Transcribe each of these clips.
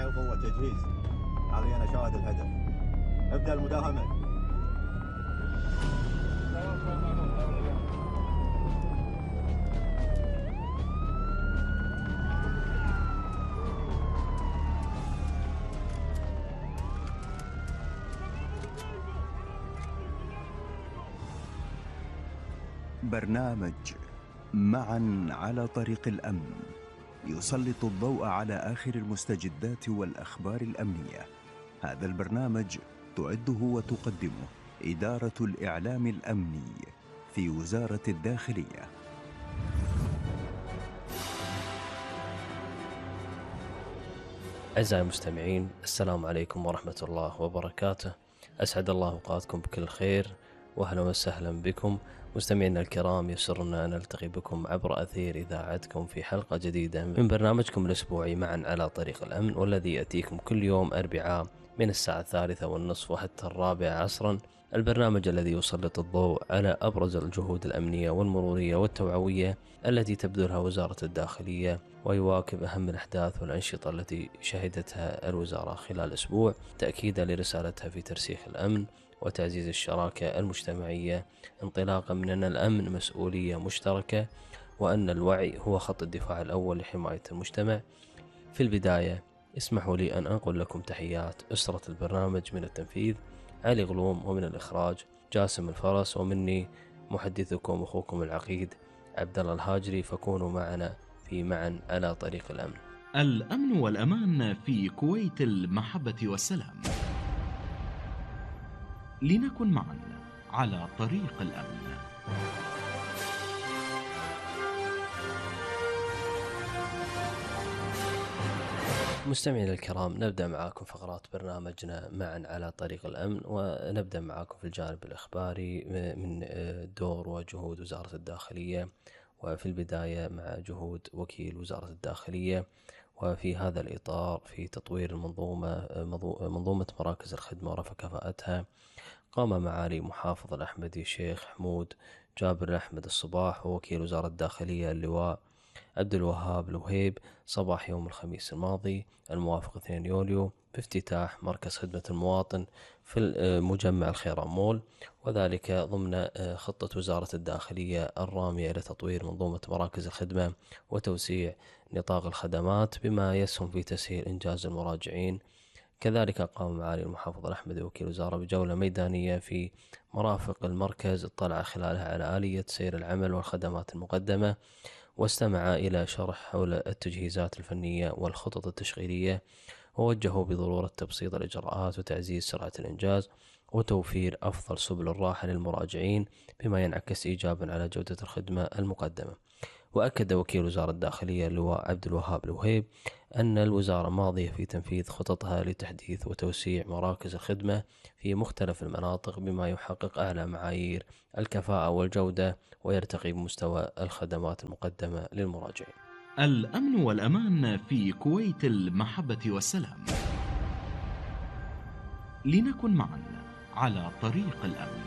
جميع القوة تجهيز. حاليا أشاهد الهدف. ابدأ المداهمة. برنامج معا على طريق الأمن يسلط الضوء على آخر المستجدات والأخبار الأمنية. هذا البرنامج تعده وتقدمه إدارة الإعلام الأمني في وزارة الداخلية. أعزائي المستمعين، السلام عليكم ورحمة الله وبركاته. أسعد الله أوقاتكم بكل خير، وأهلا وسهلا بكم مستمعينا الكرام. يسرنا أن نلتقي بكم عبر أثير إذاعتكم في حلقة جديدة من برنامجكم الأسبوعي معا على طريق الأمن، والذي يأتيكم كل يوم أربعاء من الساعة 3:30 وحتى 4 عصرا. البرنامج الذي يسلط الضوء على أبرز الجهود الأمنية والمرورية والتوعوية التي تبذلها وزارة الداخلية، ويواكب أهم الأحداث والأنشطة التي شهدتها الوزارة خلال أسبوع، تأكيدا لرسالتها في ترسيخ الأمن وتعزيز الشراكة المجتمعية، انطلاقا من أن الأمن مسؤولية مشتركة، وأن الوعي هو خط الدفاع الأول لحماية المجتمع. في البداية اسمحوا لي أن أنقل لكم تحيات أسرة البرنامج. من التنفيذ علي غلوم، ومن الإخراج جاسم الفرس، ومني محدثكم أخوكم العقيد عبد الله الهاجري. فكونوا معنا في معا على طريق الأمن. الأمن والأمان في كويت المحبة والسلام. لنكن معا على طريق الأمن. مستمعينا الكرام، نبدأ معاكم فقرات برنامجنا معا على طريق الأمن، ونبدأ معاكم في الجانب الإخباري من دور وجهود وزارة الداخلية، وفي البداية مع جهود وكيل وزارة الداخلية. وفي هذا الإطار في تطوير منظومة مراكز الخدمة ورفع كفاءتها، قام معالي محافظ الأحمدي الشيخ حمود جابر أحمد الصباح ووكيل وزارة الداخلية اللواء عبد الوهاب الوهيب صباح يوم الخميس الماضي الموافق 2 يوليو بافتتاح مركز خدمة المواطن في مجمع الخيران مول، وذلك ضمن خطة وزارة الداخلية الرامية إلى تطوير منظومة مراكز الخدمة وتوسيع نطاق الخدمات بما يسهم في تسهيل إنجاز المراجعين. كذلك قام معالي المحافظ الأحمدي وكيل وزارة بجولة ميدانية في مرافق المركز، اطلع خلالها على آلية سير العمل والخدمات المقدمة، واستمع إلى شرح حول التجهيزات الفنية والخطط التشغيلية، ووجهوا بضرورة تبسيط الإجراءات وتعزيز سرعة الإنجاز وتوفير أفضل سبل الراحة للمراجعين بما ينعكس إيجابا على جودة الخدمة المقدمة. وأكد وكيل وزارة الداخلية اللواء عبد الوهاب الوهيب أن الوزارة ماضية في تنفيذ خططها لتحديث وتوسيع مراكز الخدمة في مختلف المناطق بما يحقق أعلى معايير الكفاءة والجودة ويرتقي بمستوى الخدمات المقدمة للمراجعين. الأمن والأمان في كويت المحبة والسلام. لنكن معا على طريق الأمن.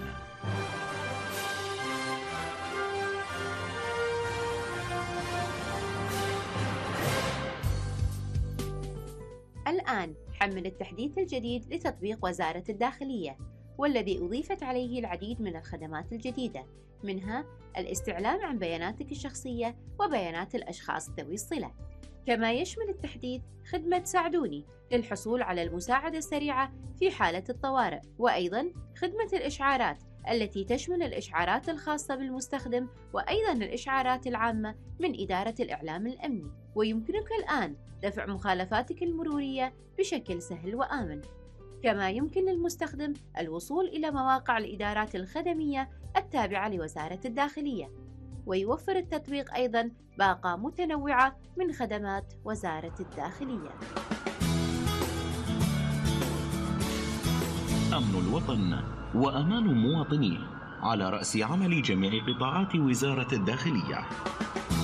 الآن حمل التحديث الجديد لتطبيق وزارة الداخلية، والذي أضيفت عليه العديد من الخدمات الجديدة، منها الاستعلام عن بياناتك الشخصية وبيانات الأشخاص ذوي الصلة. كما يشمل التحديث خدمة ساعدوني للحصول على المساعدة السريعة في حالة الطوارئ، وأيضا خدمة الإشعارات التي تشمل الإشعارات الخاصة بالمستخدم وأيضا الإشعارات العامة من إدارة الإعلام الأمني. ويمكنك الآن دفع مخالفاتك المرورية بشكل سهل وآمن. كما يمكن للمستخدم الوصول إلى مواقع الإدارات الخدمية التابعة لوزارة الداخلية، ويوفر التطبيق أيضاً باقة متنوعة من خدمات وزارة الداخلية. أمن الوطن وأمان مواطنيه على رأس عمل جميع قطاعات وزارة الداخلية.